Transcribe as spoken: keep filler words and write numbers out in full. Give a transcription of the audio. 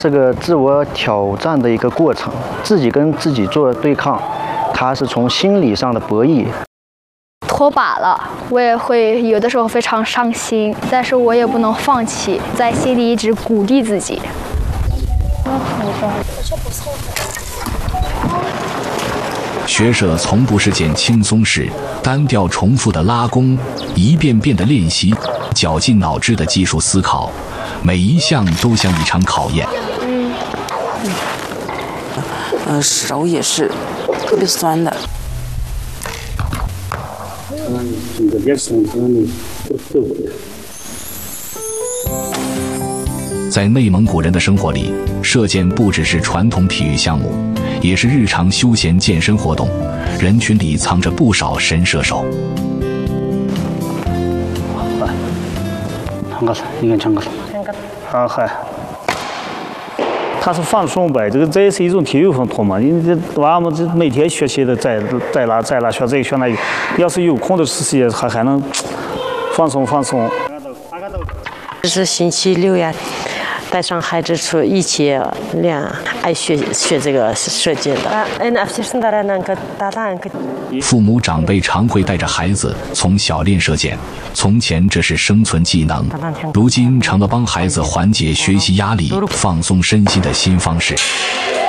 这个自我挑战的一个过程，自己跟自己做对抗，它是从心理上的博弈。 脱靶了，我也会有的时候非常伤心，但是我也不能放弃，在心里一直鼓励自己。 学摄从不是件轻松事，单调重复的拉弓，一遍遍的练习，绞尽脑汁的技术思考，每一项都像一场考验。 嗯，呃，手也是特别酸的。 在内蒙古人的生活里，射箭不只是传统体育项目，也是日常休闲健身活动。人群里藏着不少神射手。 唱歌，你看唱歌。啊嗨。他是放松呗，这个这也是一种体育活动嘛。你这娃们这每天学习的，在在哪在哪学这个学那个，要是有空的时间还还能放松放松。 这是星期六呀，带上孩子出一起练，爱学学这个射箭的。 父母长辈常会带着孩子从小练射箭，从前这是生存技能，如今成了帮孩子缓解学习压力、放松身心的新方式。